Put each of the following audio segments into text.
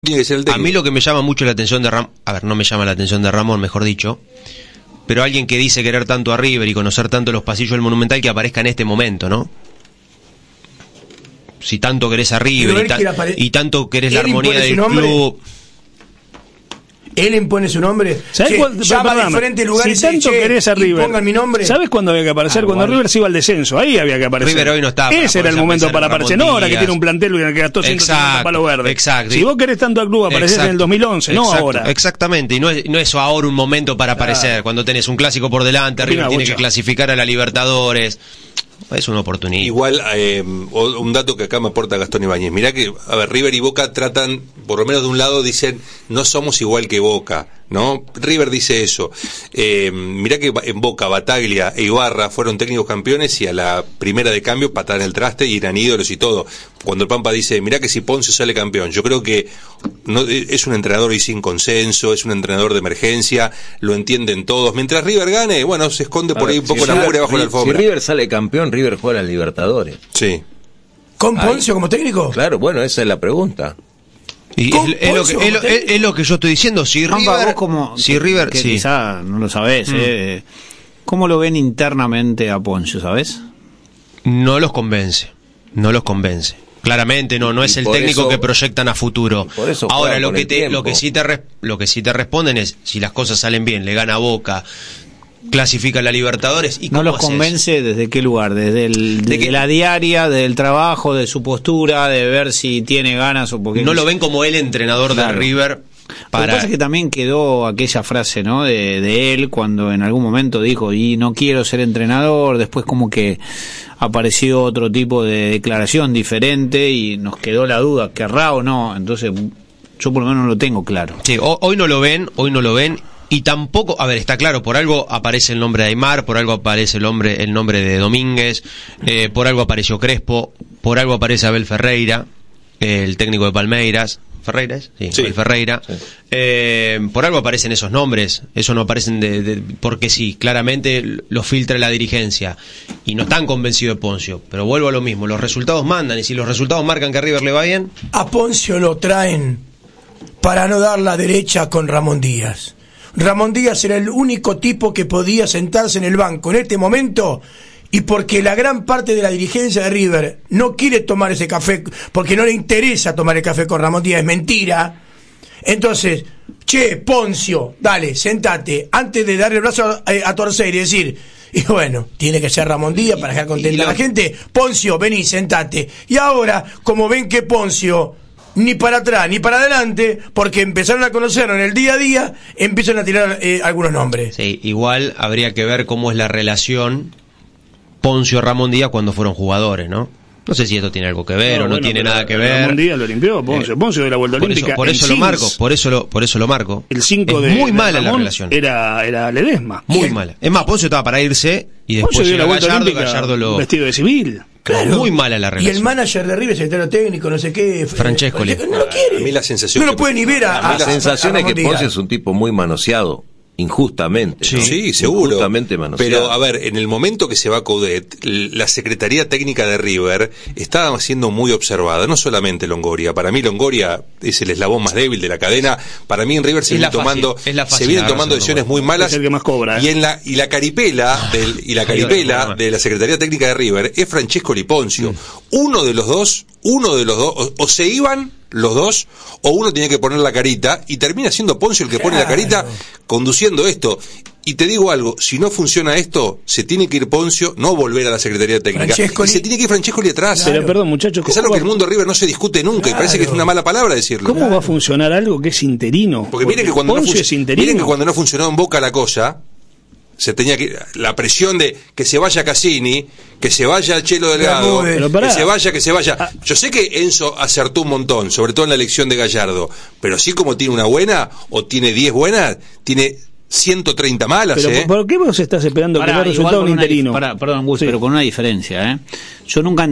tiene que ser el técnico. A mí lo que me llama mucho la atención de Ramón, no me llama la atención de Ramón, mejor dicho, pero alguien que dice querer tanto a River y conocer tanto los pasillos del Monumental, que aparezca en este momento, ¿no? Si tanto querés a River y tanto querés la armonía del club. Él impone su nombre. ¿Sabés cuándo? Llama a diferentes lugares. Si tanto querés a River, pongan mi nombre. ¿Sabés cuándo había que aparecer? Cuando River se iba al descenso. Ahí había que aparecer. River hoy no está. Ese era el momento para aparecer. No ahora que tiene un plantel que gastó 150 palos verdes. Exacto. Si vos querés tanto al club, apareces en el 2011, no ahora. Exactamente. Y no es ahora un momento para aparecer. Cuando tenés un clásico por delante, River tiene que clasificar a la Libertadores. Es una oportunidad. Igual, un dato que acá me aporta Gastón Ibáñez. Mirá que, a ver, River y Boca tratan, por lo menos de un lado dicen, no somos igual que Boca, ¿no? River dice eso. Mirá que en Boca, Bataglia e Ibarra fueron técnicos campeones y a la primera de cambio pataron el traste y eran ídolos y todo. Cuando el Pampa dice, mirá que si Poncio sale campeón, yo creo que no, es un entrenador y sin consenso, es un entrenador de emergencia, lo entienden todos. Mientras River gane, bueno, se esconde por ahí un poco la mugre bajo la alfombra. Si River sale campeón, River juega a la Libertadores. Sí. ¿Con Poncio como técnico? Claro, bueno, esa es la pregunta. Y es lo que yo estoy diciendo. Si River, que quizá no lo sabés, ¿cómo lo ven internamente a Poncio, sabés? No los convence. Claramente no es el técnico que proyectan a futuro. Ahora lo que sí te responden es, si las cosas salen bien, le gana a Boca, clasifica a la Libertadores. ¿Y no los convence desde qué lugar? Desde la diaria, del trabajo, de su postura, de ver si tiene ganas o porque no lo ven como el entrenador de River. Lo que pasa es que también quedó aquella frase, ¿no? de él cuando en algún momento dijo, y no quiero ser entrenador, después como que apareció otro tipo de declaración diferente y nos quedó la duda, ¿querrá o no? Entonces yo por lo menos no lo tengo claro. Sí, hoy no lo ven y tampoco, a ver, está claro, por algo aparece el nombre de Aimar, por algo aparece el nombre de Domínguez, por algo apareció Crespo, por algo aparece Abel Ferreira, el técnico de Palmeiras. ¿Ferreiras? Sí. El Ferreira. Sí. Por algo aparecen esos nombres, eso no aparecen porque sí, claramente los filtra la dirigencia y no están convencidos de Poncio, pero vuelvo a lo mismo, los resultados mandan y si los resultados marcan que a River le va bien. A Poncio lo traen para no dar la derecha con Ramón Díaz. Ramón Díaz era el único tipo que podía sentarse en el banco en este momento. Y porque la gran parte de la dirigencia de River no quiere tomar ese café, porque no le interesa tomar el café con Ramón Díaz, es mentira. Entonces, Poncio, dale, sentate, antes de darle el brazo a torcer y decir, y bueno, tiene que ser Ramón Díaz para dejar contenta a la gente, Poncio, vení, sentate. Y ahora, como ven que Poncio ni para atrás ni para adelante, porque empezaron a conocerlo en el día a día, empiezan a tirar algunos nombres. Sí, igual habría que ver cómo es la relación Poncio-Ramón Díaz cuando fueron jugadores, ¿no? No sé si esto tiene algo que ver o no tiene nada que ver. Ramón Díaz lo limpió, Poncio de la Vuelta Olímpica. Por eso lo marco. El 5 de muy mala la relación. Era Ledesma. Muy mala. Es más, Poncio estaba para irse y después llegó Gallardo lo vestido de civil. Claro. Muy mala la relación. Y el manager de River, secretario técnico, no sé qué, Francescoli. No lo quiere. A mí la sensación no lo puede ni ver la sensación es que Poncio es un tipo muy manoseado. Injustamente, ¿no? Sí, seguro. Injustamente manoseado. Pero, a ver, en el momento que se va Coudet, la Secretaría Técnica de River estaba siendo muy observada, no solamente Longoria. Para mí Longoria es el eslabón más débil de la cadena. Para mí en River se vienen tomando decisiones muy malas. Es el que más cobra, Y la caripela de la Secretaría Técnica de River es Francesco Liponcio. Uno de los dos, o se iban los dos, o uno tenía que poner la carita, y termina siendo Poncio el que pone la carita conduciendo esto. Y te digo algo, si no funciona esto, se tiene que ir Poncio, no volver a la Secretaría Técnica. Y se tiene que ir Francescoli atrás. Pero perdón, muchachos, es algo que el mundo de River no se discute nunca, y parece que es una mala palabra decirlo. ¿Cómo va a funcionar algo que es interino? Porque miren que cuando no funcionó en Boca la cosa, se tenía que la presión de que se vaya Cassini, que se vaya el Chelo Delgado, que se vaya. Yo sé que Enzo acertó un montón, sobre todo en la elección de Gallardo, pero así como tiene una buena o tiene 10 buenas, tiene 130 malas, pero ¿por qué vos estás esperando que dé resultado un interino? Perdón, Gus, pero con una diferencia, Yo nunca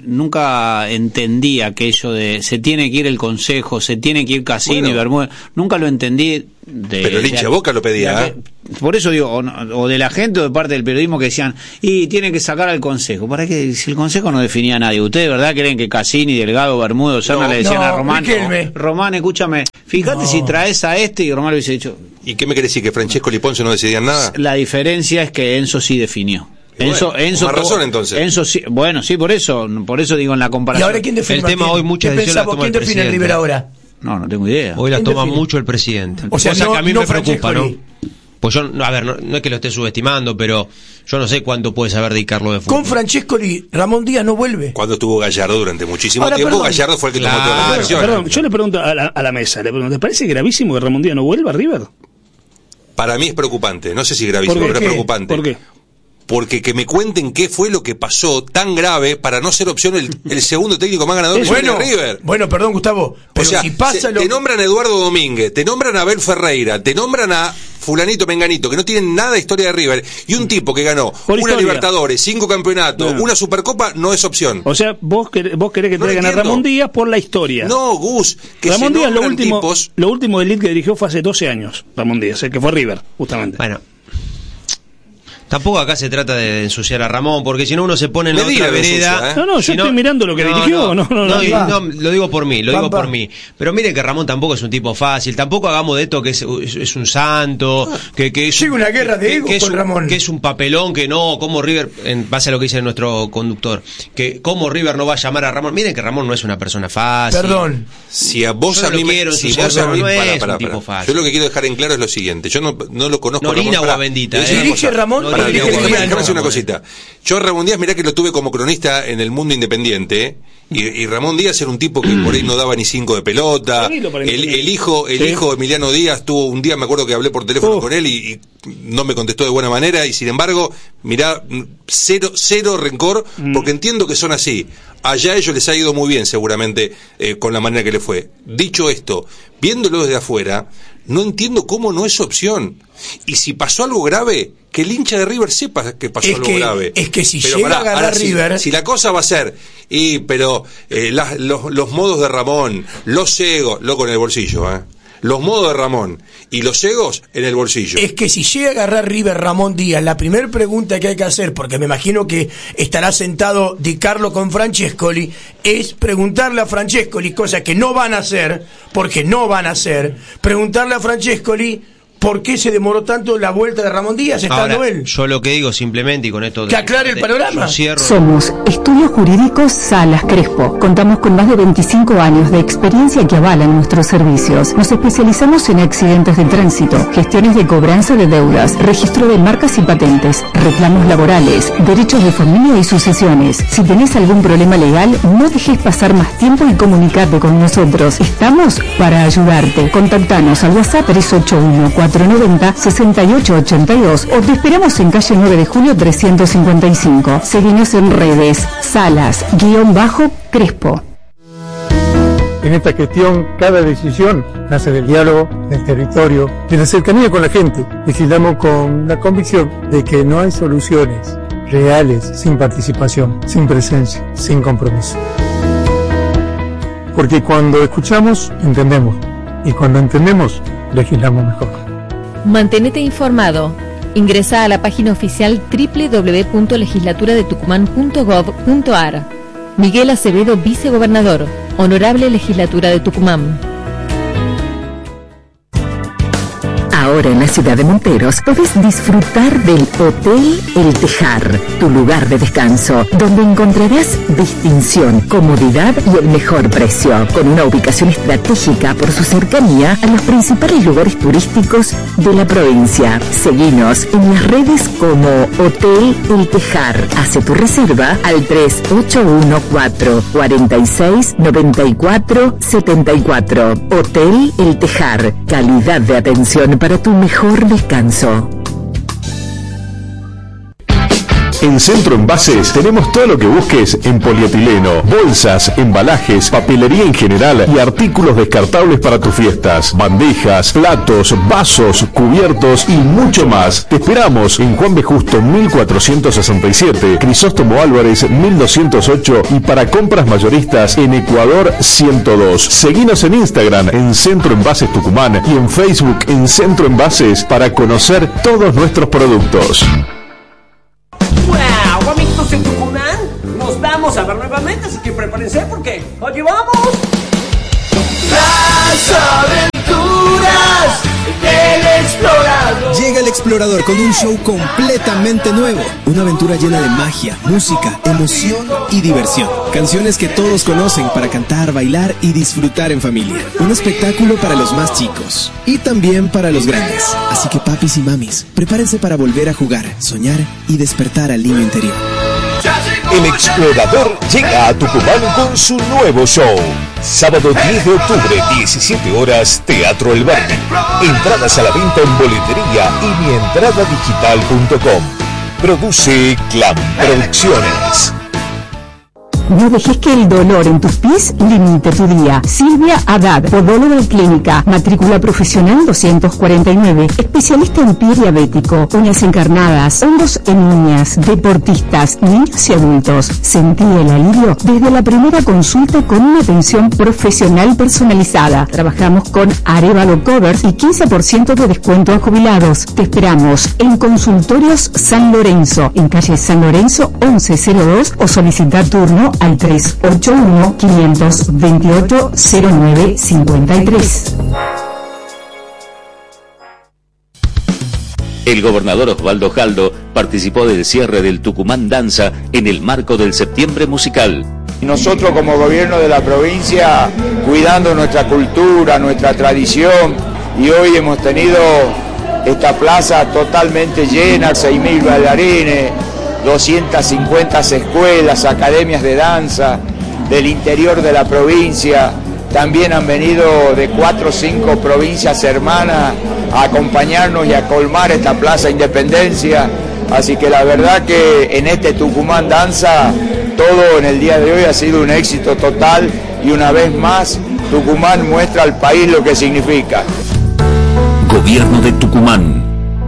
entendí aquello de se tiene que ir el Consejo, se tiene que ir Cassini y Bermúdez. Nunca lo entendí. Pero el hincha de Boca lo pedía. Por eso digo, o de la gente o de parte del periodismo que decían, y tiene que sacar al Consejo. ¿Para qué? Si el Consejo no definía a nadie. ¿Ustedes de verdad creen que Cassini, Delgado, Bermúdez, Osana le decían a Román? Román, escúchame, fíjate si traes a este, y Román le hubiese dicho. ¿Y qué me querés decir? ¿Que Francesco y Ponce no decidían nada? La diferencia es que Enzo sí definió. Enzo más razón entonces. Enzo sí, bueno, sí, por eso digo en la comparación. ¿Y ahora quién define? El tema hoy muchas decisiones las toma el presidente. ¿Quién define el River ahora? No tengo idea. Hoy las toma mucho el presidente. O sea, que a mí me preocupa, ¿no? Francescoli. Pues yo, a ver, no es que lo esté subestimando, pero yo no sé cuánto puede saber de Carlos de fútbol. Con Francescoli, Ramón Díaz no vuelve. Cuando estuvo Gallardo durante muchísimo tiempo, perdón. Gallardo fue el que tomó todas las decisiones. Perdón, yo le pregunto a la mesa, ¿te parece gravísimo que Ramón Díaz no vuelva a River? Para mí es preocupante, no sé si gravísimo, pero es preocupante. ¿Por qué? Porque que me cuenten qué fue lo que pasó tan grave para no ser opción el segundo técnico más ganador de River. Bueno, perdón, Gustavo, pero o sea, si pasa te nombran a Eduardo Domínguez, te nombran a Abel Ferreira, te nombran a fulanito menganito, que no tienen nada de historia de River, y un tipo que ganó una Libertadores, 5 campeonatos, una Supercopa, no es opción. O sea, vos querés que traigan a Ramón Díaz por la historia. No, Gus, que Ramón Díaz lo último tipos... de Elite que dirigió fue hace 12 años, Ramón Díaz, el que fue River, justamente. Bueno, tampoco acá se trata de ensuciar a Ramón, porque si no uno se pone en la otra vereda. No, yo estoy mirando lo que dirigió. No, lo digo por mí, Pero miren que Ramón tampoco es un tipo fácil, tampoco hagamos de esto que es un santo, que es una guerra de ego con Ramón. Que es un papelón, que no, como River, en base a lo que dice nuestro conductor, que como River no va a llamar a Ramón. Miren que Ramón no es una persona fácil. Perdón. Si a vos a mí me no es un tipo fácil. Yo lo que quiero dejar en claro es lo siguiente, yo no lo conozco. Norina agua bendita. Dirige Ramón. Déjame decir una cosita. Yo Ramón Díaz, mirá que lo tuve como cronista en el Mundo Independiente, y Ramón Díaz era un tipo que por ahí no daba ni 5 de pelota. El hijo de Emiliano Díaz tuvo un día, me acuerdo que hablé por teléfono con él y no me contestó de buena manera, y sin embargo, mirá, cero rencor, porque entiendo que son así. Allá a ellos les ha ido muy bien seguramente con la manera que le fue. Dicho esto, viéndolo desde afuera, no entiendo cómo no es opción. Y si pasó algo grave, que el hincha de River sepa que pasó algo grave. Es que si llega a ganar River... Si la cosa va a ser, los modos de Ramón, los egos, loco en el bolsillo, los modos de Ramón y los egos en el bolsillo. Es que si llega a agarrar River Ramón Díaz, la primera pregunta que hay que hacer, porque me imagino que estará sentado Di Carlo con Francescoli, es preguntarle a Francescoli, cosa que no van a hacer, preguntarle a Francescoli ¿por qué se demoró tanto la vuelta de Ramón Díaz estando ahora, él? Yo lo que digo simplemente, y con esto... Que aclare el panorama. Somos Estudios Jurídicos Salas Crespo. Contamos con más de 25 años de experiencia que avalan nuestros servicios. Nos especializamos en accidentes de tránsito, gestiones de cobranza de deudas, registro de marcas y patentes, reclamos laborales, derechos de familia y sucesiones. Si tenés algún problema legal, no dejes pasar más tiempo y comunicate con nosotros. Estamos para ayudarte. Contactanos al WhatsApp 381-490-6882 o te esperamos en calle 9 de Julio 355. Seguinos en redes, Salas-Crespo. En esta gestión, cada decisión nace del diálogo, del territorio, de la cercanía con la gente. Legislamos con la convicción de que no hay soluciones reales sin participación, sin presencia, sin compromiso. Porque cuando escuchamos, entendemos. Y cuando entendemos, legislamos mejor. Mantenete informado. Ingresa a la página oficial www.legislaturadetucumán.gov.ar. Miguel Acevedo, vicegobernador. Honorable Legislatura de Tucumán. Ahora en la ciudad de Monteros podés disfrutar del Hotel El Tejar, tu lugar de descanso, donde encontrarás distinción, comodidad y el mejor precio, con una ubicación estratégica por su cercanía a los principales lugares turísticos de la provincia. Seguinos en las redes como Hotel El Tejar. Hace tu reserva al 3814-469474. Hotel El Tejar, calidad de atención para tu mejor descanso. En Centro Envases tenemos todo lo que busques en polietileno, bolsas, embalajes, papelería en general y artículos descartables para tus fiestas, bandejas, platos, vasos, cubiertos y mucho más. Te esperamos en Juan B. Justo 1467, Crisóstomo Álvarez 1208 y para compras mayoristas en Ecuador 102. Seguinos en Instagram en Centro Envases Tucumán y en Facebook en Centro Envases para conocer todos nuestros productos. ¡Wow! Amigos en Tucumán, nos vamos a ver nuevamente, así que prepárense porque ¡allí vamos! Las aventuras del explorador. Llega el explorador con un show completamente nuevo. Una aventura llena de magia, música, emoción y diversión. Canciones que todos conocen para cantar, bailar y disfrutar en familia. Un espectáculo para los más chicos y también para los grandes. Así que papis y mamis, prepárense para volver a jugar, soñar y despertar al niño interior. El explorador llega a Tucumán con su nuevo show. Sábado 10 de octubre, 17 horas, Teatro El Verne. Entradas a la venta en boletería y mientradadigital.com. Produce Clan Producciones. No dejes que el dolor en tus pies limite tu día. Silvia Haddad, podóloga clínica, matrícula profesional 249, especialista en pie diabético, uñas encarnadas, hongos en uñas, deportistas, niños y adultos. Sentí el alivio desde la primera consulta con una atención profesional personalizada. Trabajamos con Arevalo Cover y 15% de descuento a jubilados. Te esperamos en Consultorios San Lorenzo, en calle San Lorenzo 1102 o solicita turno al 381-528-0953. El gobernador Osvaldo Jaldo participó del cierre del Tucumán Danza en el marco del Septiembre Musical. Nosotros como gobierno de la provincia, cuidando nuestra cultura, nuestra tradición, y hoy hemos tenido esta plaza totalmente llena, 6.000 bailarines, 250 escuelas, academias de danza del interior de la provincia. También han venido de 4 o 5 provincias hermanas a acompañarnos y a colmar esta Plaza Independencia. Así que la verdad que en este Tucumán Danza todo en el día de hoy ha sido un éxito total y una vez más Tucumán muestra al país lo que significa. Gobierno de Tucumán.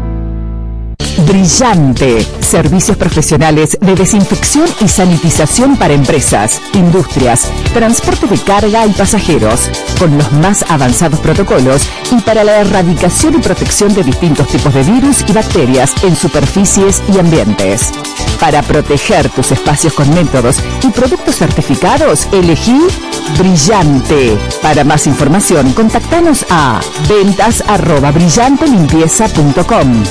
Brillante. Servicios profesionales de desinfección y sanitización para empresas, industrias, transporte de carga y pasajeros, con los más avanzados protocolos y para la erradicación y protección de distintos tipos de virus y bacterias en superficies y ambientes. Para proteger tus espacios con métodos y productos certificados, elegí Brillante. Para más información, contactanos a ventas@brillantelimpieza.com,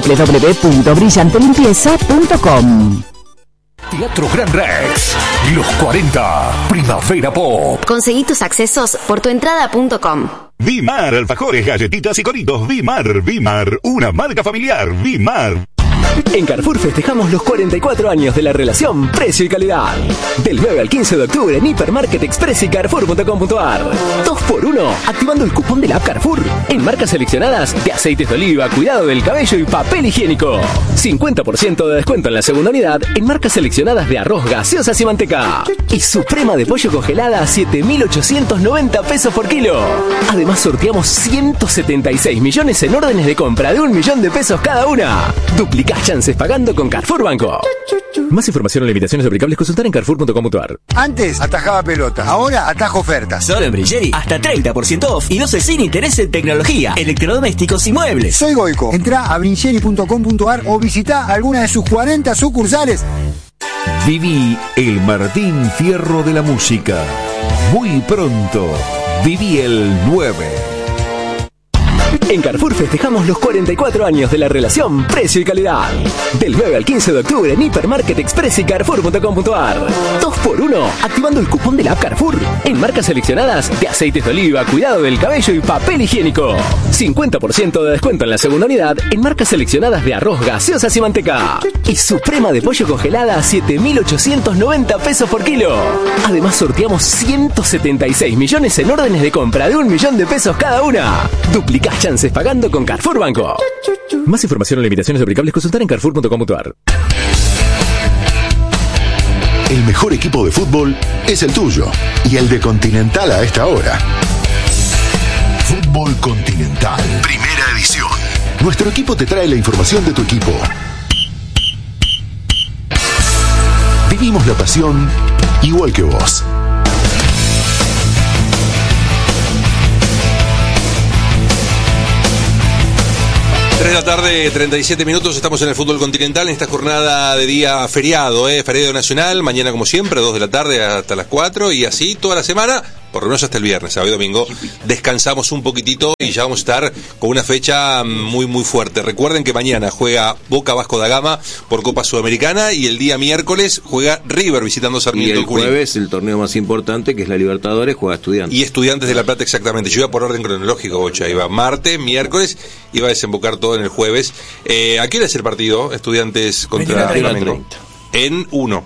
www.brillantelimpieza.com. Teatro Gran Rex, los 40, Primavera Pop. Conseguí tus accesos por tuentrada.com. Vimar, alfajores, galletitas y coritos. Vimar, una marca familiar. Vimar. En Carrefour festejamos los 44 años de la relación precio y calidad. Del 9 al 15 de octubre en Hipermarket Express y Carrefour.com.ar. 2x1 activando el cupón de la app Carrefour en marcas seleccionadas de aceites de oliva, cuidado del cabello y papel higiénico. 50% de descuento en la segunda unidad en marcas seleccionadas de arroz, gaseosas y manteca. Y suprema de pollo congelada a 7.890 pesos por kilo. Además sorteamos 176 millones en órdenes de compra de 1 millón de pesos cada una. Duplicás chances pagando con Carrefour Banco. Más información o limitaciones aplicables consultar en Carrefour.com.ar. Antes atajaba pelota, ahora atajo ofertas. Solo en Brilleri, hasta 30% off y 12 sin interés en tecnología, electrodomésticos y muebles. Soy Goico. Entrá a brilleri.com.ar o visita alguna de sus 40 sucursales. Viví el Martín Fierro de la música. Muy pronto, viví el 9. En Carrefour festejamos los 44 años de la relación precio y calidad. Del 9 al 15 de octubre en Hipermarket Express y Carrefour.com.ar. 2x1 activando el cupón de la app Carrefour en marcas seleccionadas de aceites de oliva, cuidado del cabello y papel higiénico. 50% de descuento en la segunda unidad en marcas seleccionadas de arroz, gaseosas y manteca. Y suprema de pollo congelada a 7.890 pesos por kilo. Además sorteamos 176 millones en órdenes de compra de 1 millón de pesos cada una. Duplicás chances pagando con Carrefour Banco. Más información o limitaciones aplicables consultar en Carrefour.com.ar. El mejor equipo de fútbol es el tuyo y el de Continental a esta hora. Fútbol Continental, primera edición. Nuestro equipo te trae la información de tu equipo. Vivimos la pasión igual que vos. Tres de la tarde, 37 minutos, estamos en el Fútbol Continental en esta jornada de día feriado, feriado nacional, mañana como siempre, 2 de la tarde hasta las 4 y así toda la semana, por lo menos hasta el viernes, sábado y domingo, descansamos un poquitito y ya vamos a estar con una fecha muy muy fuerte. Recuerden que mañana juega Boca Vasco da Gama por Copa Sudamericana y el día miércoles juega River visitando Sarmiento. Y el jueves el torneo más importante que es la Libertadores juega Estudiantes. Y Estudiantes de La Plata exactamente, yo iba por orden cronológico, Bocha, iba martes, miércoles, iba a desembocar todo en el jueves. ¿A qué hora es el partido? Estudiantes contra Flamengo. En uno.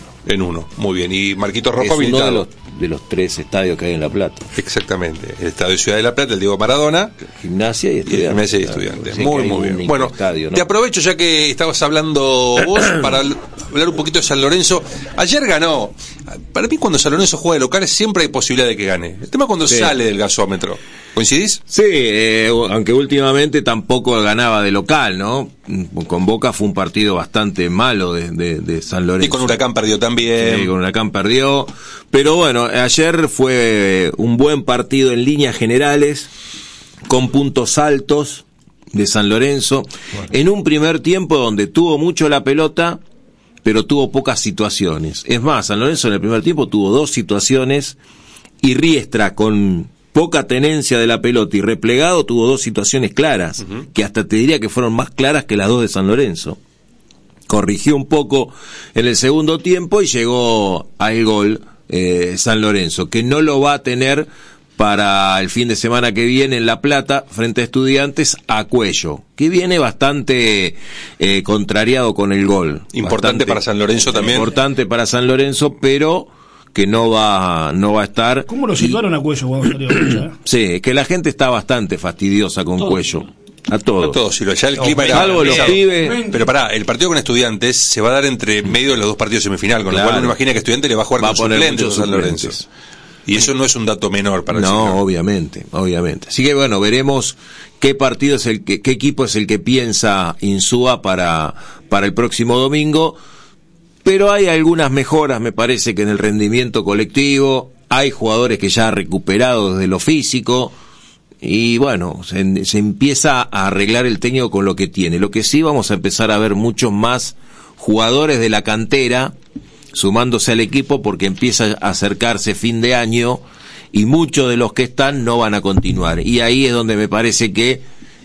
Muy bien. Y Marquito Rojo habilitado. De los 3 estadios que hay en La Plata. Exactamente. El Estadio Ciudad de La Plata, el Diego Maradona. Gimnasia y Estudiantes. Muy bien. Bueno, estadio, ¿no? Te aprovecho ya que estabas hablando vos para hablar un poquito de San Lorenzo. Ayer ganó. Para mí cuando San Lorenzo juega de local siempre hay posibilidad de que gane. El tema es cuando sale del gasómetro. ¿Coincidís? Sí, aunque últimamente tampoco ganaba de local, ¿no? Con Boca fue un partido bastante malo de San Lorenzo. Y con Huracán perdió también. Sí, con Huracán perdió. Pero bueno, ayer fue un buen partido en líneas generales, con puntos altos de San Lorenzo. Bueno. En un primer tiempo donde tuvo mucho la pelota, pero tuvo pocas situaciones. Es más, San Lorenzo en el primer tiempo tuvo 2 situaciones y Riestra con poca tenencia de la pelota y replegado tuvo 2 situaciones claras, que hasta te diría que fueron más claras que las 2 de San Lorenzo. Corrigió un poco en el segundo tiempo y llegó al gol San Lorenzo, que no lo va a tener para el fin de semana que viene en La Plata frente a Estudiantes a Cuello, que viene bastante contrariado con el gol. Importante para San Lorenzo también. Importante para San Lorenzo, pero que no va a estar. ¿Cómo lo situaron a Cuello cuando salió? Sí, es que la gente está bastante fastidiosa con Cuello. A todos. Si ya el clima era salvo los pibes. Pero pará, el partido con Estudiantes se va a dar entre medio de los 2 partidos semifinal, con lo cual uno imagina que Estudiantes le va a jugar con suplentes a San Lorenzo. Y eso no es un dato menor para el señor. No, obviamente. Así que bueno, veremos qué partido es qué equipo es el que piensa Insúa para el próximo domingo. Pero hay algunas mejoras, me parece, que en el rendimiento colectivo. Hay jugadores que ya han recuperado desde lo físico. Y bueno, se empieza a arreglar el técnico con lo que tiene. Lo que sí vamos a empezar a ver muchos más jugadores de la cantera sumándose al equipo porque empieza a acercarse fin de año y muchos de los que están no van a continuar. Y ahí es donde me parece que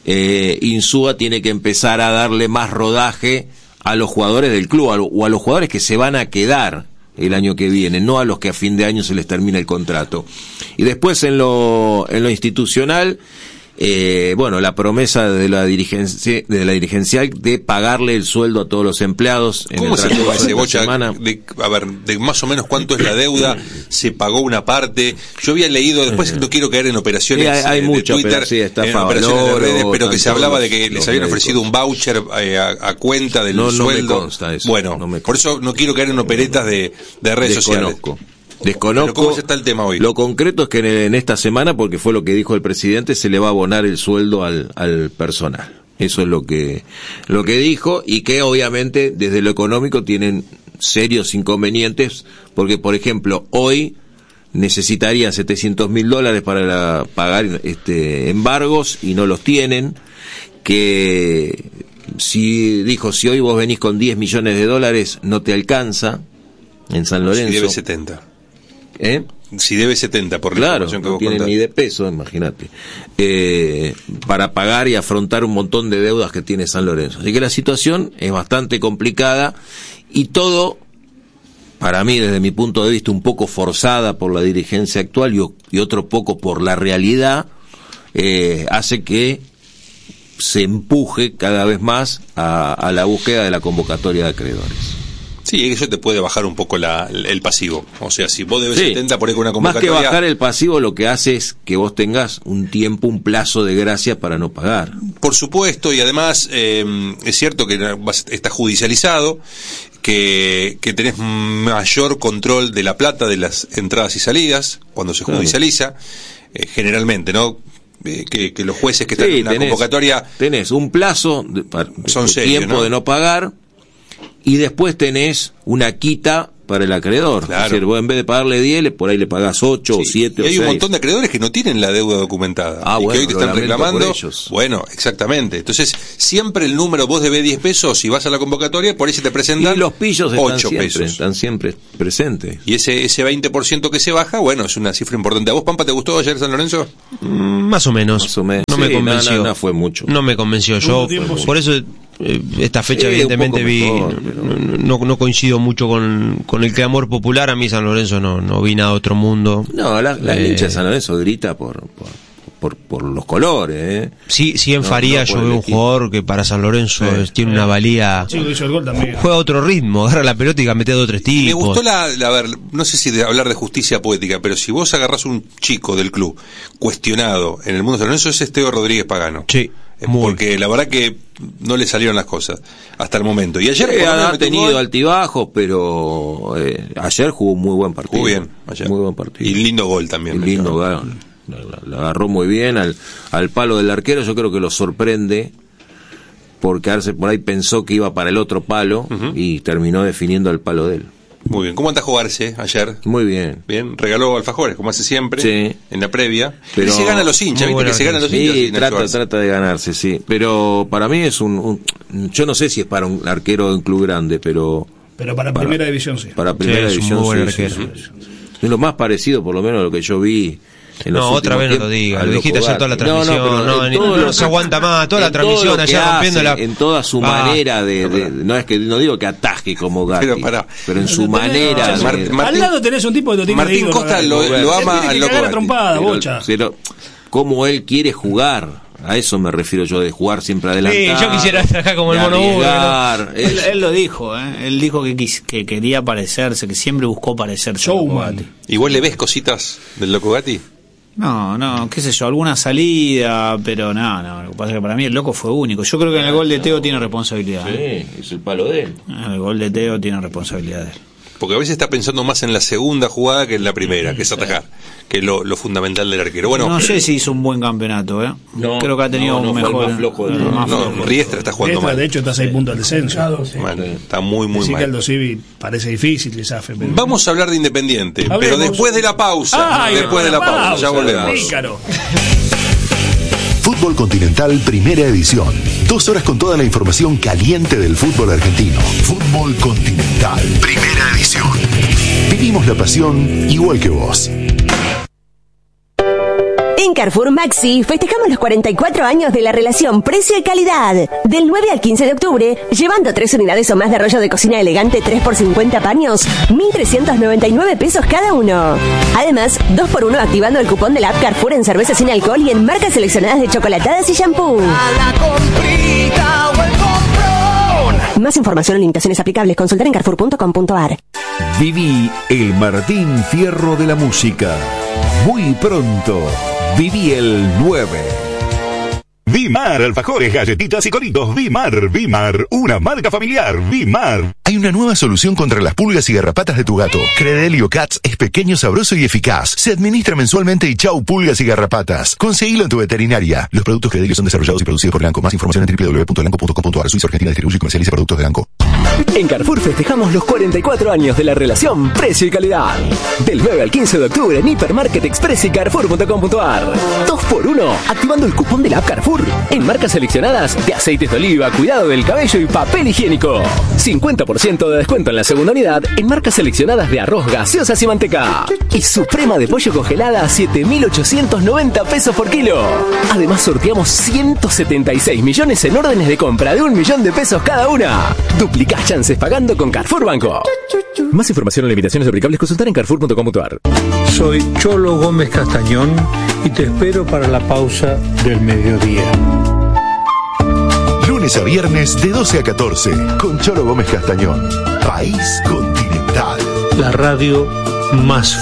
Insúa tiene que empezar a darle más rodaje a los jugadores del club o a los jugadores que se van a quedar el año que viene, no a los que a fin de año se les termina el contrato. Y después en lo institucional, bueno, la promesa de la dirigencial de pagarle el sueldo a todos los empleados en ¿Cómo el se lleva ese Bocha? semana. De más o menos cuánto es la deuda, se pagó una parte. Yo había leído, después no quiero caer en operaciones hay de mucho, Twitter, pero sí, está en operaciones de redes, pero que se hablaba de que les habían médicos. ofrecido un voucher a cuenta del No sueldo. me consta eso. Bueno, por eso no quiero caer en operetas de redes sociales. Desconozco. Pero ¿cómo está el tema hoy? Lo concreto es que en esta semana, porque fue lo que dijo el presidente, se le va a abonar el sueldo al personal. Eso es lo que dijo, y que obviamente desde lo económico tienen serios inconvenientes, porque por ejemplo hoy necesitarían $700,000 para pagar embargos y no los tienen, que si hoy vos venís con $10 millones no te alcanza en San Lorenzo. Si debe 70. Si debe 70 por la información que no vos tienen contás. ni de peso, imagínate, para pagar y afrontar un montón de deudas que tiene San Lorenzo. Así que la situación es bastante complicada y todo, para mí, desde mi punto de vista, un poco forzada por la dirigencia actual y otro poco por la realidad, hace que se empuje cada vez más a la búsqueda de la convocatoria de acreedores. Sí, eso te puede bajar un poco el pasivo. O sea, si vos debes 70 por ahí con una convocatoria... Más que bajar el pasivo, lo que hace es que vos tengas un plazo de gracia para no pagar. Por supuesto, y además es cierto que está judicializado, que tenés mayor control de la plata de las entradas y salidas cuando se judicializa, generalmente, ¿no? Que los jueces que están en la convocatoria tenés un plazo de tiempo, ¿no?, de no pagar, y después tenés una quita para el acreedor. Claro. Es decir, vos en vez de pagarle 10, por ahí le pagás 8 o 7 o 6. Y hay un montón de acreedores que no tienen la deuda documentada y bueno, que hoy te están reclamando. Bueno, exactamente. Entonces, siempre el número, vos debés 10 pesos y vas a la convocatoria, por ahí se te presentan y los pillos 8 pesos. Están siempre presentes. Y ese 20% que se baja, bueno, es una cifra importante. ¿A vos, Pampa, te gustó ayer San Lorenzo? Más o menos. No me convenció. No fue mucho. No me convenció. Yo, por eso... esta fecha evidentemente no coincido mucho con el clamor popular. A mí San Lorenzo no vi nada de otro mundo. No, la hincha de San Lorenzo grita por los colores, Sí, en Farías yo veo un jugador que para San Lorenzo tiene una valía. Sí, hizo el gol también. Juega a otro ritmo, agarra la pelota y mete a 2 o 3 tipos. Me gustó a ver, no sé si hablar de justicia poética, pero si vos agarrás un chico del club cuestionado en el mundo de San Lorenzo, es Teo Rodríguez Pagano. Sí. Porque la verdad que no le salieron las cosas hasta el momento. Y ayer ha tenido altibajos, pero ayer jugó un muy buen partido. Jugó bien ayer. Muy buen partido. Y lindo gol también. Lindo gol. La agarró muy bien al palo del arquero. Yo creo que lo sorprende, porque Arce por ahí pensó que iba para el otro palo y terminó definiendo al palo de él. Muy bien. ¿Cómo anda Jugarse ayer? Muy bien. Bien, regaló alfajores, como hace siempre, en la previa. Pero se gana a los hinchas, ¿viste? Que se gana a los hinchas. Sí, trata de ganarse, sí. Pero para mí es yo no sé si es para un arquero de un club grande, pero para primera división sí. Para primera división sí. Es lo más parecido, por lo menos, a lo que yo vi. Otra vez no lo digas, lo dijiste ayer toda la transmisión, no se aguanta más, toda la transmisión allá rompiendo en toda su manera no digo que ataje como Gatti, pero en su manera al lado tenés un tipo que lo tiene Martín Costa lo ama al loco trompada, bocha. Pero cómo él quiere jugar, a eso me refiero yo, de jugar siempre adelantado. Sí, yo quisiera estar acá como el mono Hugo. Él lo dijo, él dijo que quería parecerse, que siempre buscó parecerse. ¿Y vos le ves cositas del loco Gatti? No, qué sé yo, alguna salida, pero no, lo que pasa es que para mí el loco fue único. Yo creo que en el gol de Teo tiene responsabilidad. Sí, es el palo de él. En el gol de Teo tiene responsabilidad de él. Porque a veces está pensando más en la segunda jugada que en la primera, que es atajar, que es lo fundamental del arquero. Bueno, no sé si hizo un buen campeonato, creo que ha tenido un mejor. Riestra está jugando mal. De hecho, está a 6 puntos del descenso. Está muy mal. Así que Aldo Civi parece difícil que zafe. Vamos a hablar de Independiente, pero después de la pausa. Después de la pausa, ya volvemos. Pícaro. Fútbol Continental Primera Edición. 2 horas con toda la información caliente del fútbol argentino. Fútbol Continental Primera Edición. Vivimos la pasión igual que vos. En Carrefour Maxi festejamos los 44 años de la relación precio y calidad. Del 9 al 15 de octubre, llevando 3 unidades o más de rollo de cocina elegante 3 por 50 paños, 1.399 pesos cada uno. Además, 2x1 activando el cupón de la app Carrefour en cerveza sin alcohol y en marcas seleccionadas de chocolatadas y shampoo. Más información o limitaciones aplicables, consultar en carrefour.com.ar. Viví el Martín Fierro de la música. Muy pronto. Viví el 9. Vimar, alfajores, galletitas y coritos. Vimar, una marca familiar. Vimar. Hay una nueva solución contra las pulgas y garrapatas de tu gato. Credelio Cats es pequeño, sabroso y eficaz. Se administra mensualmente y chau pulgas y garrapatas. Conseguilo en tu veterinaria. Los productos Credelio son desarrollados y producidos por Ganco. Más información en www.ganco.com.ar. Suiza Argentina distribuye y comercializa productos de Ganco. En Carrefour festejamos los 44 años de la relación precio y calidad. Del 9 al 15 de octubre en Hipermarket Express y Carrefour.com.ar. 2x1 activando el cupón de la app Carrefour en marcas seleccionadas de aceites de oliva, cuidado del cabello y papel higiénico. 50% de descuento en la segunda unidad en marcas seleccionadas de arroz, gaseosas y manteca. Y suprema de pollo congelada a 7.890 pesos por kilo. Además sorteamos 176 millones en órdenes de compra de 1 millón de pesos cada una. Duplicás chances pagando con Carrefour Banco. Más información o limitaciones aplicables, consultar en carrefour.com.ar. Soy Cholo Gómez Castañón y te espero para la pausa del mediodía. Lunes a viernes de 12 a 14 con Cholo Gómez Castañón. País Continental. La radio más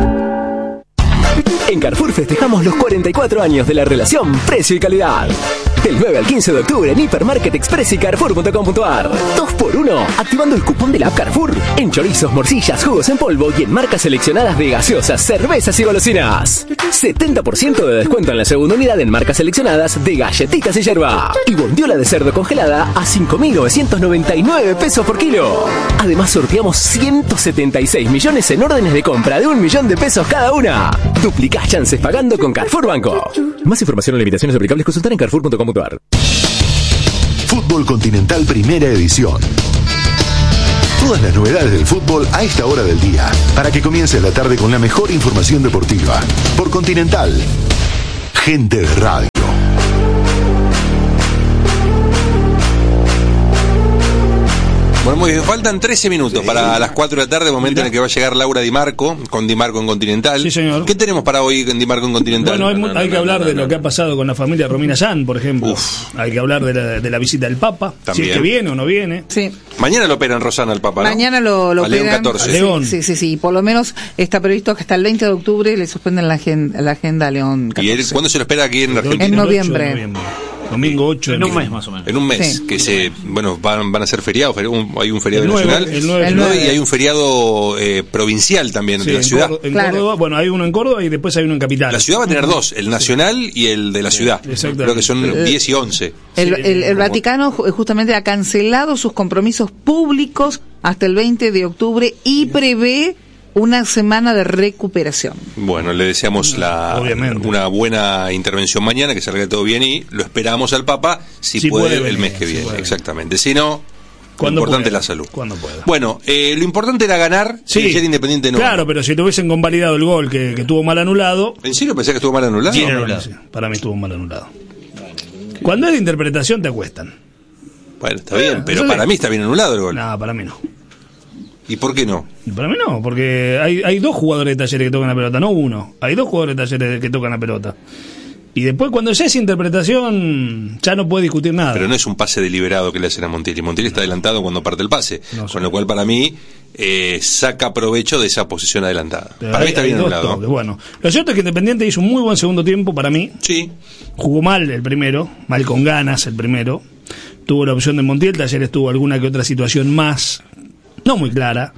federal. En Carrefour festejamos los 44 años de la relación precio y calidad. Del 9 al 15 de octubre en Hipermarket Express y Carrefour.com.ar. 2x1, activando el cupón de la app Carrefour. En chorizos, morcillas, jugos en polvo y en marcas seleccionadas de gaseosas, cervezas y golosinas. 70% de descuento en la segunda unidad en marcas seleccionadas de galletitas y yerba. Y bondiola de cerdo congelada a 5.999 pesos por kilo. Además sorteamos 176 millones en órdenes de compra de 1 millón de pesos cada una. Duplicás chances pagando con Carrefour Banco. Más información o limitaciones aplicables, consultar en Carrefour.com.ar. Fútbol Continental Primera Edición. Todas las novedades del fútbol a esta hora del día, para que comience la tarde con la mejor información deportiva. Por Continental, gente de radio. Bueno, muy bien, faltan 13 minutos para las 4 de la tarde, momento en el que va a llegar Laura Di Marco, con Di Marco en Continental. Sí, señor. ¿Qué tenemos para hoy en Di Marco en Continental? Bueno, hay que hablar de lo que ha pasado con la familia Romina Yan, por ejemplo. Hay que hablar de la visita del Papa, también. Si es que viene o no viene. Sí. Mañana lo operan Rosana al Papa, ¿no? Mañana lo a León operan. 14. Sí, León. Sí. Por lo menos está previsto que hasta el 20 de octubre le suspenden la agenda a León 14. ¿Y cuándo se lo espera aquí en Argentina? En noviembre. Domingo 8 en un mes más o menos. En un mes, sí. Van a ser feriados, hay un feriado el 9, nacional el 9, y hay un feriado provincial también de la ciudad. En Córdoba, bueno, hay uno en Córdoba y después hay uno en Capital. La ciudad va a tener dos, el nacional y el de la ciudad. Creo que son 10 y 11. El Vaticano justamente ha cancelado sus compromisos públicos hasta el 20 de octubre y prevé una semana de recuperación. Bueno, le deseamos una buena intervención mañana, que salga todo bien y lo esperamos al Papa si puede el mes que viene. Exactamente. Si no, lo importante es la salud. Cuando pueda. Bueno, lo importante era ganar y ayer Independiente no. Claro, pero si te hubiesen convalidado el gol que tuvo mal anulado. ¿En serio pensé que estuvo mal anulado? Bien anulado. Para mí estuvo mal anulado. Cuando es de interpretación te acuestan. Bueno, está bien, pero para mí está bien anulado el gol. No, para mí no. ¿Y por qué no? Para mí no, porque hay dos jugadores de Talleres que tocan la pelota, no uno. Hay dos jugadores de Talleres que tocan la pelota. Y después cuando ya es interpretación, ya no puede discutir nada. Pero no es un pase deliberado que le hacen a Montiel. Montiel está adelantado cuando parte el pase. No sé. Con lo cual para mí saca provecho de esa posición adelantada. Pero para mí está bien anulado. Bueno, lo cierto es que Independiente hizo un muy buen segundo tiempo para mí. Sí. Jugó mal el primero, mal con ganas el primero. Tuvo la opción de Montiel, Talleres tuvo alguna que otra situación más, no muy clara,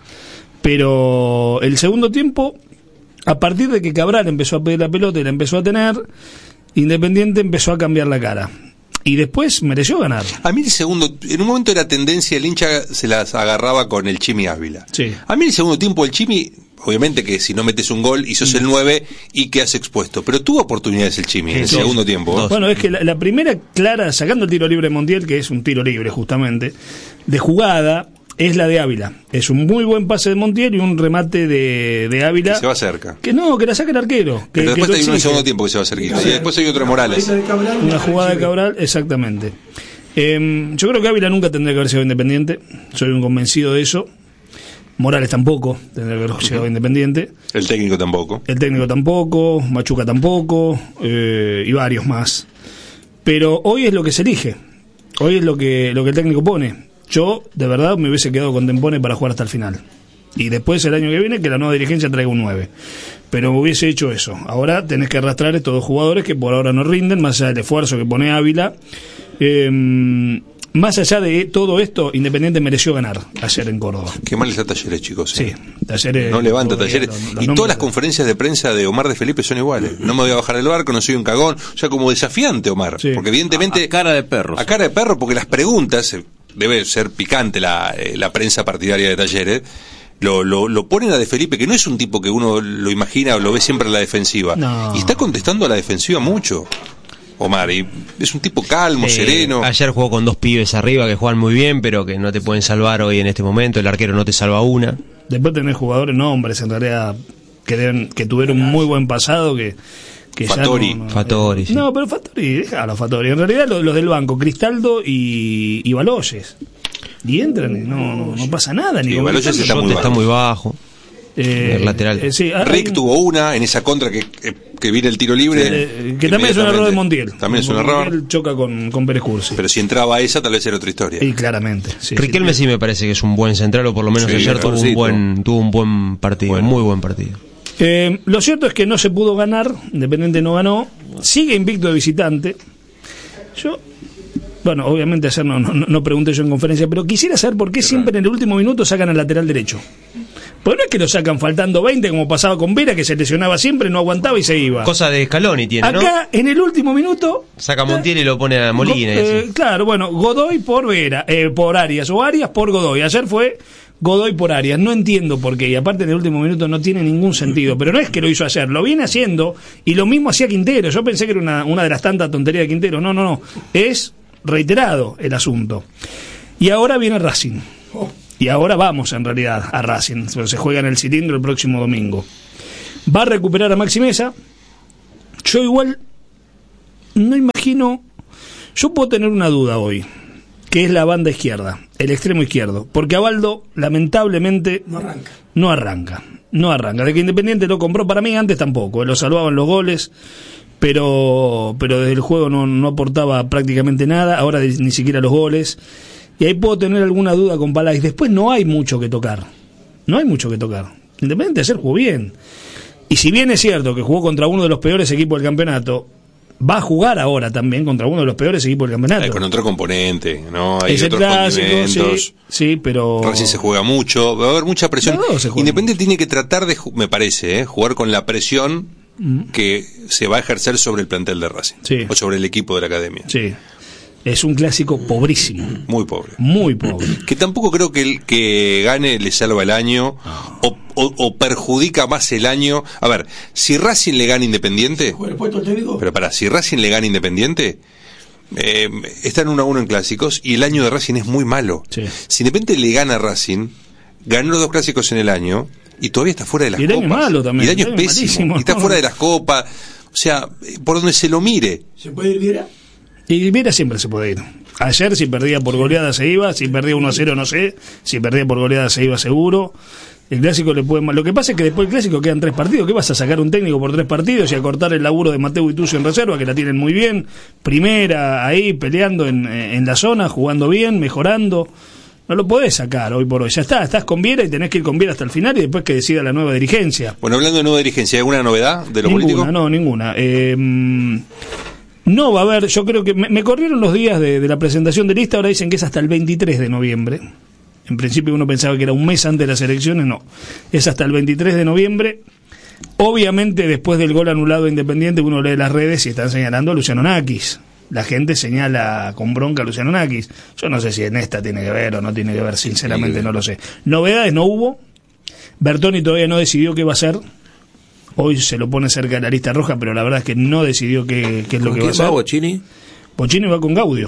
pero el segundo tiempo, a partir de que Cabral empezó a pedir la pelota y la empezó a tener, Independiente empezó a cambiar la cara. Y después mereció ganar. A mí el segundo, en un momento era tendencia, el hincha se las agarraba con el Chimi Ávila. Sí. A mí el segundo tiempo el Chimi, obviamente que si no metes un gol y sos el 9 y quedas expuesto, pero tuvo oportunidades el Chimi en el segundo tiempo. Bueno, es que la primera clara, sacando el tiro libre de Montiel, que es un tiro libre justamente, de jugada, es la de Ávila. Es un muy buen pase de Montiel y un remate de Ávila. Que se va cerca. Que la saca el arquero. Pero después hay uno en el segundo tiempo que se va cerquita. Y después hay otro de Morales. Una jugada de Cabral, exactamente. Yo creo que Ávila nunca tendría que haber sido Independiente. Soy un convencido de eso. Morales tampoco tendría que haber llegado Independiente. El técnico tampoco. Machuca tampoco. Y varios más. Pero hoy es lo que se elige. Hoy es lo que el técnico pone. Yo, de verdad, me hubiese quedado con Tempone para jugar hasta el final. Y después, el año que viene, que la nueva dirigencia traiga un 9. Pero me hubiese hecho eso. Ahora tenés que arrastrar a estos dos jugadores que por ahora no rinden, más allá del esfuerzo que pone Ávila. Más allá de todo esto, Independiente mereció ganar ayer en Córdoba. Qué mal está Talleres, chicos. Sí, Talleres. No levanta Talleres. Y todas las conferencias de prensa de Omar de Felipe son iguales. No me voy a bajar del barco, no soy un cagón. O sea, como desafiante, Omar. Sí. Porque evidentemente. A cara de perro. A cara de perro, porque las preguntas. Debe ser picante la prensa partidaria de Talleres. Lo ponen a De Felipe, que no es un tipo que uno lo imagina o lo ve siempre en la defensiva. No. Y está contestando a la defensiva mucho, Omar. Y es un tipo calmo, sereno. Ayer jugó con dos pibes arriba que juegan muy bien, pero que no te pueden salvar hoy en este momento. El arquero no te salva una. Después tenés jugadores nombres, en realidad, que tuvieron un muy buen pasado, que Fattori. Fattori, sí. No, pero Fattori, déjalo Fattori. En realidad los del banco, Cristaldo y Baloyes. Y entran, no pasa nada. Ni Baloyes está muy bajo. El lateral. Rick tuvo una en esa contra que viene el tiro libre. Que también es un error de Montiel. También es un error. Montiel choca con Pérez Cursi. Pero si entraba esa, tal vez era otra historia. Y claramente. Sí, Riquelme sí me parece que es un buen central, o por lo menos ayer tuvo un buen partido. Bueno. Muy buen partido. Lo cierto es que no se pudo ganar, Independiente no ganó, sigue invicto de visitante. Yo bueno, obviamente ayer no pregunté yo en conferencia, pero quisiera saber por qué siempre en el último minuto sacan al lateral derecho. Pues no es que lo sacan faltando 20 como pasaba con Vera, que se lesionaba siempre, no aguantaba y se iba. Cosa de Scaloni tiene, ¿no? Acá, en el último minuto... saca a Montiel y lo pone a Molina. Claro, bueno, Godoy por Vera, por Arias, o Arias por Godoy. Ayer fue Godoy por Arias, no entiendo por qué, y aparte en el último minuto no tiene ningún sentido, pero no es que lo hizo ayer, lo viene haciendo, y lo mismo hacía Quintero. Yo pensé que era una de las tantas tonterías de Quintero. No, es reiterado el asunto. Y ahora viene Racing. Y ahora vamos, en realidad, a Racing. Se juega en el Cilindro el próximo domingo. Va a recuperar a Maxi Meza. Yo igual no imagino... Yo puedo tener una duda hoy, que es la banda izquierda, el extremo izquierdo. Porque Abaldo, lamentablemente... No arranca. De que Independiente lo compró, para mí antes tampoco. Lo salvaban los goles, pero desde el juego no aportaba prácticamente nada. Ahora ni siquiera los goles. Y ahí puedo tener alguna duda con Palais. Después no hay mucho que tocar. Independiente ayer jugó bien. Y si bien es cierto que jugó contra uno de los peores equipos del campeonato, va a jugar ahora también contra uno de los peores equipos del campeonato. Con otro componente, ¿no? Hay ese otros clásico, condimentos. Sí, pero... Racing se juega mucho, va a haber mucha presión. Independiente tiene que tratar de, me parece, jugar con la presión que se va a ejercer sobre el plantel de Racing. Sí. O sobre el equipo de la academia. Sí. Es un clásico pobrísimo. Muy pobre. Que tampoco creo que el que gane le salva el año o perjudica más el año. A ver, si Racing le gana Independiente... Pero si Racing le gana Independiente... están 1-1 en clásicos y el año de Racing es muy malo. Sí. Si Independiente le gana a Racing, ganó los 2 clásicos en el año y todavía está fuera de las copas. Y el año es malo también. Y el año es pésimo. Y está fuera de las copas. O sea, por donde se lo mire. ¿Se puede ir Viera? Y Viera siempre se puede ir. Ayer si perdía por goleada se iba, si perdía 1-0 no sé, si perdía por goleada se iba seguro. El clásico le puede... Lo que pasa es que después del clásico quedan 3 partidos. ¿Qué vas a sacar un técnico por 3 partidos y a cortar el laburo de Mateo Itucio en reserva, que la tienen muy bien? Primera, ahí peleando en la zona, jugando bien, mejorando. No lo podés sacar hoy por hoy. Ya estás con Viera y tenés que ir con Viera hasta el final y después que decida la nueva dirigencia. Bueno, hablando de nueva dirigencia, ¿hay alguna novedad de lo político? No, ninguna. No va a haber, yo creo que me corrieron los días de la presentación de lista, ahora dicen que es hasta el 23 de noviembre. En principio uno pensaba que era un mes antes de las elecciones, no. Es hasta el 23 de noviembre. Obviamente después del gol anulado a Independiente uno lee las redes y están señalando a Luciano Nakis. La gente señala con bronca a Luciano Nakis. Yo no sé si en esta tiene que ver o no tiene que ver, sinceramente no lo sé. Novedades no hubo. Bertoni todavía no decidió qué va a hacer. Hoy se lo pone cerca de la lista roja, pero la verdad es que no decidió qué es lo que va a hacer. ¿Con quién va Bocchini? Bocchini va con Gaudio.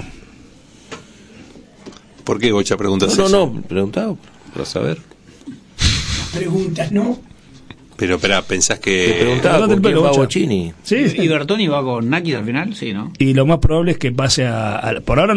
¿Por qué, Bocha, preguntas eso? No, preguntaba para saber. Preguntas, ¿no? Pero, espera, ¿pensás que...? Te preguntaba con quién va Bocchini. Sí. ¿Y Bertoni va con Nakis al final? Sí, ¿no? Y lo más probable es que pase por ahora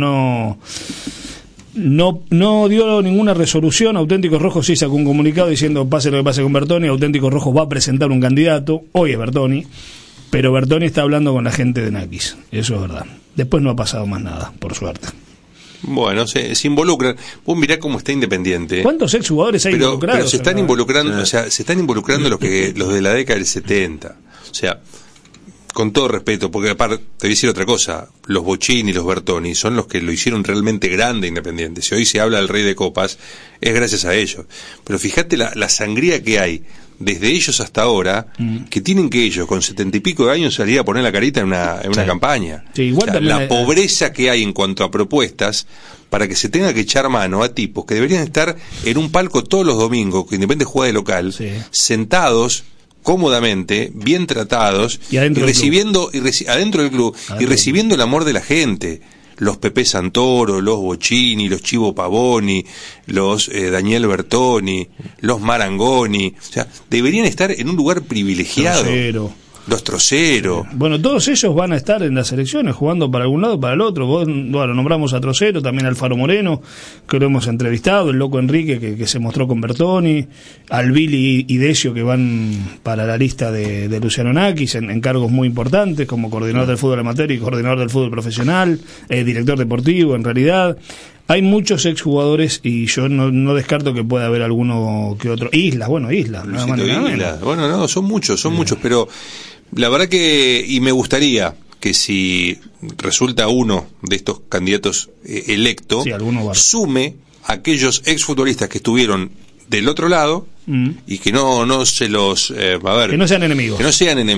no dio ninguna resolución. Auténticos Rojos sí sacó un comunicado diciendo pase lo que pase con Bertoni. Auténticos Rojos va a presentar un candidato. Hoy es Bertoni, pero Bertoni está hablando con la gente de Nakis. Eso es verdad. Después no ha pasado más nada, por suerte. Bueno, se involucran. Vos mirá cómo está Independiente. ¿Cuántos exjugadores hay involucrados? Pero se están involucrando, o sea, se están involucrando los de la década del 70. O sea, con todo respeto, porque aparte te voy a decir otra cosa, los Bocchini y los Bertoni son los que lo hicieron realmente grande Independiente. Si hoy se habla del Rey de Copas, es gracias a ellos. Pero fíjate la sangría que hay desde ellos hasta ahora, que tienen que ellos con 70 y pico de años salir a poner la carita en una campaña. Sí, igual o sea, la pobreza que hay en cuanto a propuestas para que se tenga que echar mano a tipos que deberían estar en un palco todos los domingos, que Independiente juega de local, sentados cómodamente, bien tratados y recibiendo adentro del club y recibiendo el amor de la gente. Los Pepe Santoro, los Bocchini, los Chivo Pavoni, los Daniel Bertoni, los Marangoni, o sea, deberían estar en un lugar privilegiado. Los Trocero. Sí. Bueno, todos ellos van a estar en las elecciones jugando para algún lado, para el otro. Bueno, nombramos a Trocero, también a Alfaro Moreno, que lo hemos entrevistado, el loco Enrique que se mostró con Bertoni, al Billy y Decio, que van para la lista de Luciano Nakis en cargos muy importantes, como coordinador del fútbol amateur y coordinador del fútbol profesional, director deportivo, en realidad. Hay muchos exjugadores y yo no descarto que pueda haber alguno que otro. Islas, bueno, Bueno, no, son muchos, pero la verdad que, y me gustaría que si resulta uno de estos candidatos electo, sume a aquellos exfutbolistas que estuvieron del otro lado y que no se los que no sean enemigos, que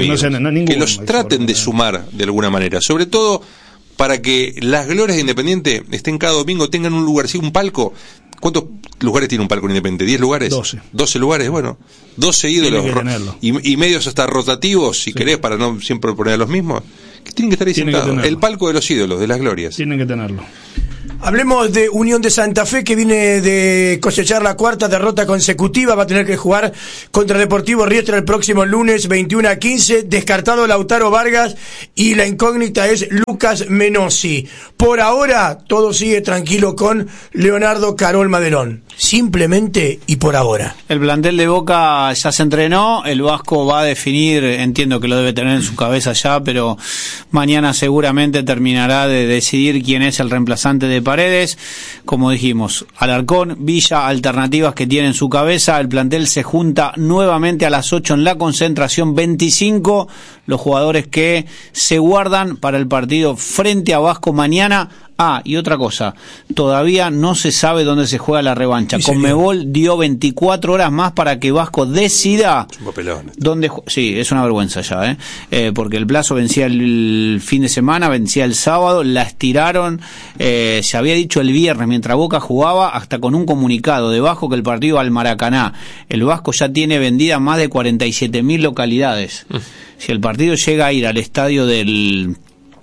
los traten de sumar de alguna manera, sobre todo para que las glorias de Independiente estén cada domingo, tengan un lugar, sí, un palco. ¿Cuántos lugares tiene un palco Independiente? ¿10 lugares? 12 lugares, bueno, 12 ídolos y medios hasta rotativos, si querés, para no siempre poner a los mismos, que tienen que estar ahí sentados. El palco de los ídolos, de las glorias. Tienen que tenerlo. Hablemos de Unión de Santa Fe, que viene de cosechar la cuarta derrota consecutiva. Va a tener que jugar contra Deportivo Riestra el próximo lunes 21-15. Descartado Lautaro Vargas y la incógnita es Lucas Menossi. Por ahora todo sigue tranquilo con Leonardo Carol Madelón. Simplemente y por ahora. El plantel de Boca ya se entrenó. El Vasco va a definir, entiendo que lo debe tener en su cabeza ya, pero mañana seguramente terminará de decidir quién es el reemplazante de Paredes. Como dijimos, Alarcón, Villa, alternativas que tiene en su cabeza. El plantel se junta nuevamente a las 8 en la concentración 25. Los jugadores que se guardan para el partido frente a Vasco mañana. Y otra cosa, todavía no se sabe dónde se juega la revancha. Conmebol dio 24 horas más para que Vasco decida dónde. Sí, es una vergüenza ya, porque el plazo vencía el fin de semana, vencía el sábado, la estiraron. Se había dicho el viernes mientras Boca jugaba, hasta con un comunicado de Vasco que el partido al Maracaná. El Vasco ya tiene vendidas más de 47.000 localidades. Si el partido llega a ir al estadio del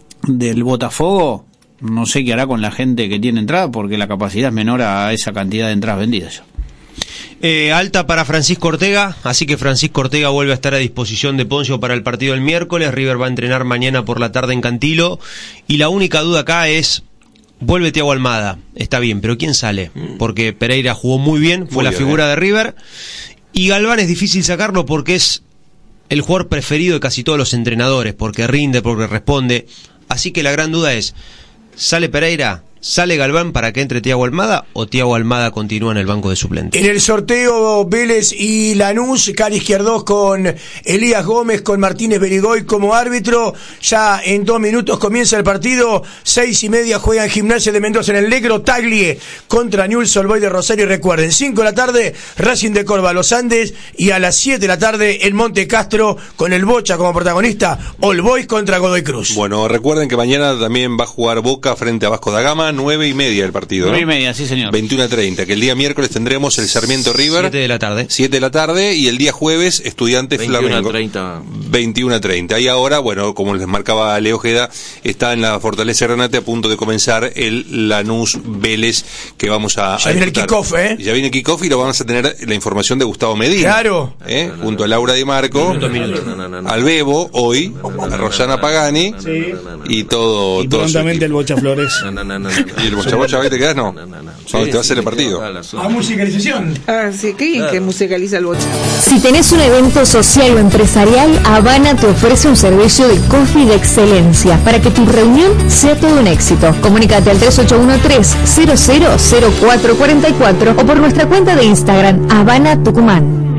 Botafogo, no sé qué hará con la gente que tiene entrada, porque la capacidad es menor a esa cantidad de entradas vendidas ya. Alta para Francisco Ortega, así que Francisco Ortega vuelve a estar a disposición de Poncio para el partido del miércoles. River va a entrenar mañana por la tarde en Cantilo, y la única duda acá es: vuelve Thiago Almada, está bien, pero ¿quién sale? Porque Pereira jugó muy bien, fue la figura de River, y Galván es difícil sacarlo porque es el jugador preferido de casi todos los entrenadores, porque rinde, porque responde, así que la gran duda es: ¿sale Pereira? ¿Sale Galván para que entre Thiago Almada o Thiago Almada continúa en el banco de suplentes? En el sorteo Vélez y Lanús, Cari Izquierdos con Elías Gómez, con Martínez Berigoy como árbitro. Ya en 2 minutos comienza el partido. 6:30 juega en Gimnasia de Mendoza en el Negro, Taglie contra Newell's Old Boys de Rosario. Y recuerden, 5 de la tarde Racing de Córdoba, Los Andes, y a las 7 de la tarde en Monte Castro con el Bocha como protagonista, Old Boys contra Godoy Cruz. Bueno, recuerden que mañana también va a jugar Boca frente a Vasco da Gama. 9:30 el partido, 9:30, sí señor. 21:30, que el día miércoles tendremos el Sarmiento River. 7 de la tarde. 7 de la tarde, y el día jueves Estudiantes Flamengo. 21:30. Y ahora, bueno, como les marcaba Leo Ojeda, está en la Fortaleza Granate a punto de comenzar el Lanús Vélez, que vamos a ya viene el kickoff, Ya viene el kickoff, y lo vamos a tener la información de Gustavo Medina. Claro. Junto a Laura Di Marco, al Bebo, hoy, a Rosana Pagani, y todo. Y prontamente el Bocha Flores. ¿Y el Bocha ahí te quedas? No. Te va a hacer el partido. A musicalización. Sí, ¿qué musicaliza el Bocha? Si tenés un evento social o empresarial, Habana te ofrece un servicio de coffee de excelencia para que tu reunión sea todo un éxito. Comunícate al 3813-000444 o por nuestra cuenta de Instagram, Habana Tucumán.